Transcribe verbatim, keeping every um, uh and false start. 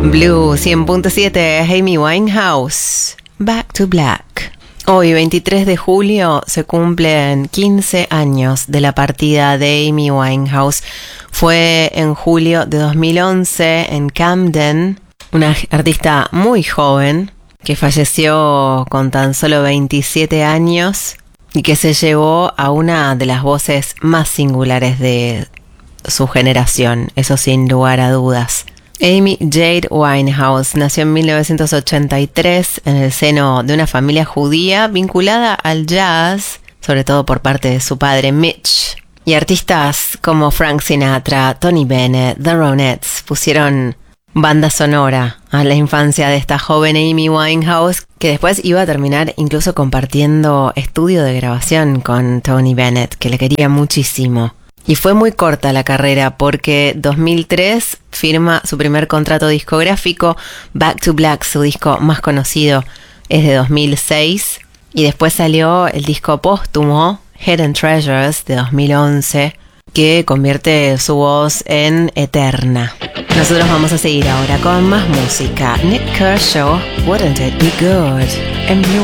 Blue cien punto siete, Amy Winehouse, Back to Black. Hoy, veintitrés de julio, se cumplen quince años de la partida de Amy Winehouse. Fue en julio de dos mil once en Camden, una artista muy joven que falleció con tan solo veintisiete años y que se llevó a una de las voces más singulares de su generación, eso sin lugar a dudas. Amy Jade Winehouse nació en mil novecientos ochenta y tres en el seno de una familia judía vinculada al jazz, sobre todo por parte de su padre Mitch. Y artistas como Frank Sinatra, Tony Bennett, The Ronettes pusieron banda sonora a la infancia de esta joven Amy Winehouse, que después iba a terminar incluso compartiendo estudio de grabación con Tony Bennett, que le quería muchísimo. Y fue muy corta la carrera porque dos mil tres firma su primer contrato discográfico. Back to Black, su disco más conocido, es de dos mil seis. Y después salió el disco póstumo, Hidden Treasures, de dos mil once, que convierte su voz en eterna. Nosotros vamos a seguir ahora con más música. Nik Kershaw, Wouldn't It Be Good, en Blue.